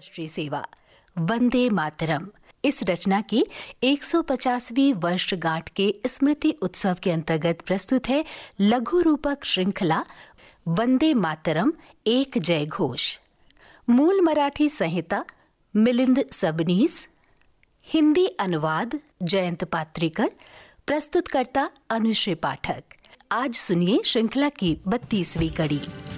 राष्ट्रीय सेवा वंदे मातरम। इस रचना की 150वीं वर्षगांठ के स्मृति उत्सव के अंतर्गत प्रस्तुत है लघु रूपक श्रृंखला वंदे मातरम एक जय घोष। मूल मराठी संहिता मिलिंद सबनीस, हिंदी अनुवाद जयंत पात्रिकर, प्रस्तुतकर्ता अनुश्री पाठक। आज सुनिए श्रृंखला की 32वीं कड़ी।